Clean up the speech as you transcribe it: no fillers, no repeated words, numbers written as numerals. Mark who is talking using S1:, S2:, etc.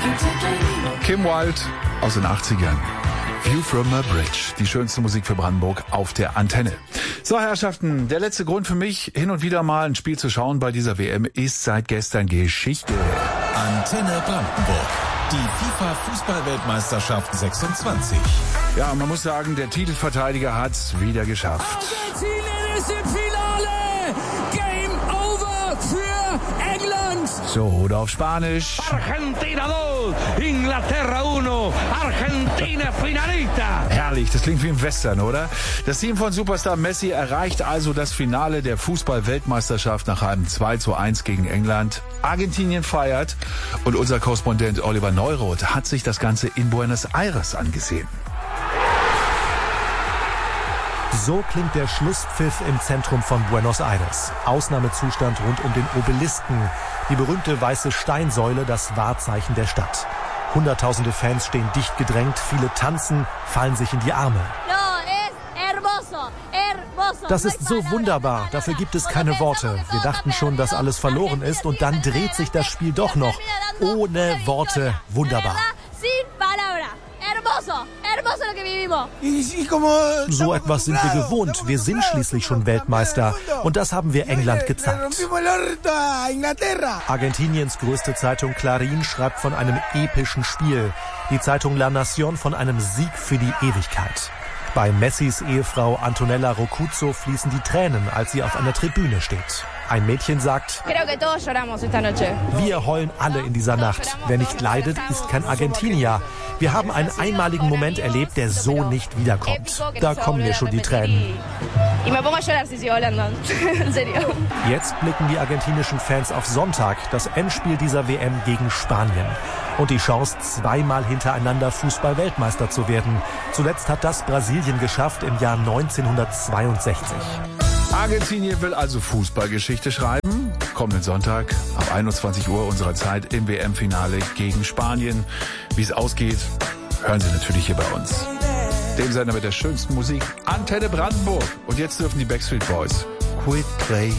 S1: Kim Wilde aus den 80ern. View from a Bridge. Die schönste Musik für Brandenburg auf der Antenne. So, Herrschaften, der letzte Grund für mich, hin und wieder mal ein Spiel zu schauen bei dieser WM, ist seit gestern Geschichte.
S2: Antenne Brandenburg. Die FIFA-Fußball-Weltmeisterschaft 26.
S1: Ja, man muss sagen, der Titelverteidiger hat's wieder geschafft.
S3: Argentinien ist im Finale! Game over für England!
S1: So, oder auf Spanisch.
S4: Argentina 2, Inglaterra 1, Argentina finalista.
S1: Herrlich, das klingt wie im Western, oder? Das Team von Superstar Messi erreicht also das Finale der Fußball-Weltmeisterschaft nach einem 2:1 gegen England. Argentinien feiert und unser Korrespondent Oliver Neuroth hat sich das Ganze in Buenos Aires angesehen.
S5: So klingt der Schlusspfiff im Zentrum von Buenos Aires. Ausnahmezustand rund um den Obelisken, die berühmte weiße Steinsäule, das Wahrzeichen der Stadt. Hunderttausende Fans stehen dicht gedrängt, viele tanzen, fallen sich in die Arme. Das ist so wunderbar, dafür gibt es keine Worte. Wir dachten schon, dass alles verloren ist und dann dreht sich das Spiel doch noch. Ohne Worte, wunderbar. So etwas sind wir gewohnt. Wir sind schließlich schon Weltmeister. Und das haben wir England gezeigt. Argentiniens größte Zeitung Clarín schreibt von einem epischen Spiel. Die Zeitung La Nación von einem Sieg für die Ewigkeit. Bei Messis Ehefrau Antonella Rocuzzo fließen die Tränen, als sie auf einer Tribüne steht. Ein Mädchen sagt, wir heulen alle in dieser Nacht. Wer nicht leidet, ist kein Argentinier. Wir haben einen einmaligen Moment erlebt, der so nicht wiederkommt. Da kommen mir schon die Tränen. Jetzt blicken die argentinischen Fans auf Sonntag, das Endspiel dieser WM gegen Spanien. Und die Chance, zweimal hintereinander Fußball-Weltmeister zu werden. Zuletzt hat das Brasilien geschafft im Jahr 1962.
S1: Argentinien will also Fußballgeschichte schreiben. Kommenden Sonntag ab 21 Uhr unserer Zeit im WM-Finale gegen Spanien. Wie es ausgeht, hören Sie natürlich hier bei uns. Dem Sender mit der schönsten Musik, Antenne Brandenburg. Und jetzt dürfen die Backstreet Boys Quit Play